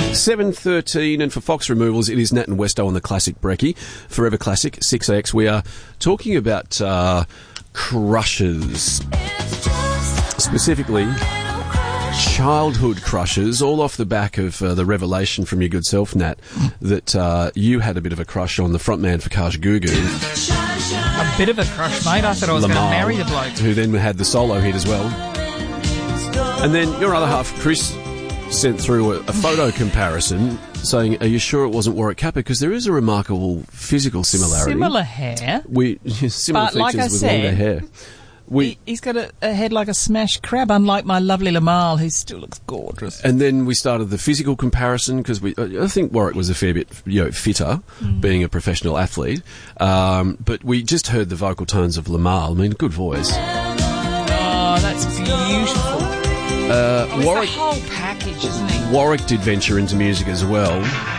7:13, and for Fox Removals, it is Nat and Westo on the Classic Brekkie, Forever Classic, 6AX. We are talking about crushes, specifically childhood crushes, all off the back of the revelation from your good self, Nat, that you had a bit of a crush on the frontman for Kajagoogoo. A bit of a crush, mate. I thought I was going to marry the bloke. Who then had the solo hit as well. And then your other half, Chris, sent through a photo comparison saying, are you sure it wasn't Warwick Capper? Because there is a remarkable physical similarity. Similar hair. Similar but features like I with said, longer hair. He's got a head like a smashed crab, unlike my lovely Lamal, who still looks gorgeous. And then we started the physical comparison, because I think Warwick was a fair bit fitter, being a professional athlete. But we just heard the vocal tones of Lamal. I mean, good voice. Oh, that's beautiful. Warwick, the whole package, isn't he? Warwick did venture into music as well.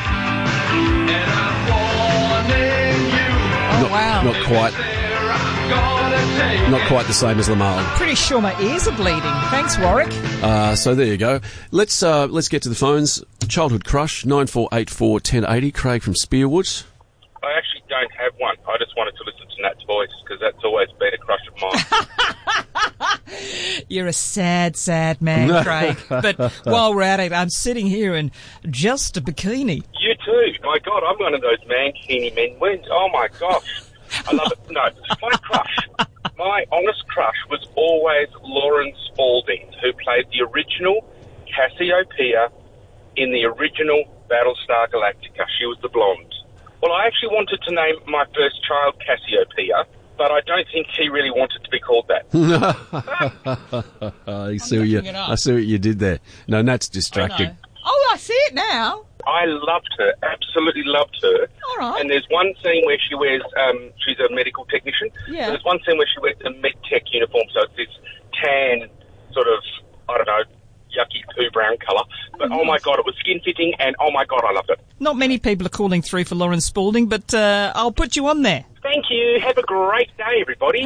Wow. Not quite the same as Lamal. I'm pretty sure my ears are bleeding. Thanks, Warwick. So there you go. Let's get to the phones. Childhood crush, 9484 1080. Craig from Spearwood. I actually don't have one. I just wanted to listen to Nat's voice because that's always been a crush of mine. You're a sad, sad man, Craig. But while we're at it, I'm sitting here in just a bikini. You too. My God, I'm one of those mankini men. Oh my gosh. I love it. No, my honest crush was always Lauren Spalding, who played the original Cassiopeia in the original Battlestar Galactica. She was the blonde. Well, I actually wanted to name my first child Cassiopeia, but I don't think he really wanted to be called that. I see what you did there. No, Nat's distracted. I see it now. I loved her, absolutely loved her. All right. And there's one scene where she wears, she's a medical technician. Yeah. So there's one scene where she wears a med tech uniform, so it's this tan, sort of, I don't know, yucky poo brown colour. But oh my God, it was skin fitting, and oh my God, I loved it. Not many people are calling through for Lauren Spalding, but I'll put you on there. Thank you. Have a great day, everybody.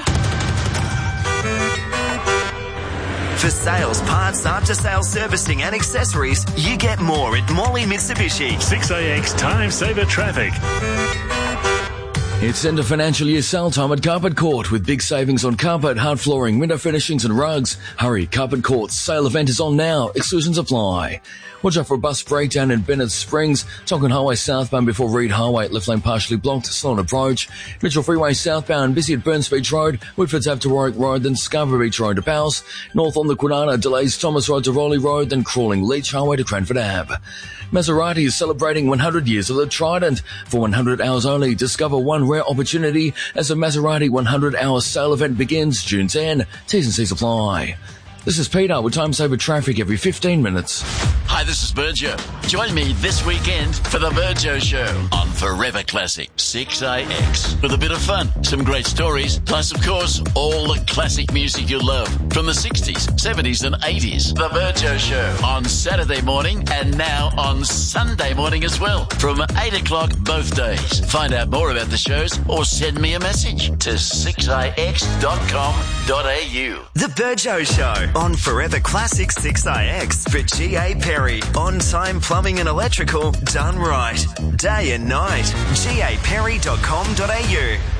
For sales, parts, after-sales servicing and accessories, you get more at Morley Mitsubishi. 6AX Time Saver Traffic. It's end of financial year sale time at Carpet Court with big savings on carpet, hard flooring, window finishings and rugs. Hurry, Carpet Court's sale event is on now. Exclusions apply. Watch out for a bus breakdown in Bennett Springs. Tonkin Highway southbound before Reed Highway. Left lane partially blocked. Slow on approach. Mitchell Freeway southbound. Busy at Burns Beach Road. Woodford's Ave to Warwick Road. Then Scarborough Beach Road to Powell. North on the Kwinana. Delays Thomas Road to Rowley Road. Then crawling Leach Highway to Cranford Ave. Maserati is celebrating 100 years of the Trident. For 100 hours only, discover one rare opportunity as the Maserati 100-hour sale event begins June 10. T's and C's apply. This is Peter with Time Saver Traffic every 15 minutes. Hi, this is Burjo. Join me this weekend for the Burjo Show on Forever Classic 6AX. With a bit of fun, some great stories, plus, of course, all the classic music you love from the 60s, 70s and 80s. The Burjo Show on Saturday morning and now on Sunday morning as well from 8 o'clock both days. Find out more about the shows or send me a message to 6ix.com.au. The Burjo Show on Forever Classic 6IX for G.A. Perry. On-time plumbing and electrical done right. Day and night. GAPerry.com.au.